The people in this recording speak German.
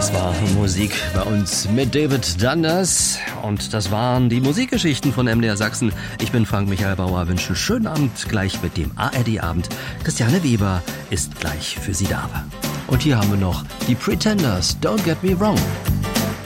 Das war Musik bei uns mit David Dunders und das waren die Musikgeschichten von MDR Sachsen. Ich bin Frank Michael Bauer, wünsche einen schönen Abend gleich mit dem ARD-Abend. Christiane Weber ist gleich für Sie da. Und hier haben wir noch die Pretenders, Don't Get Me Wrong.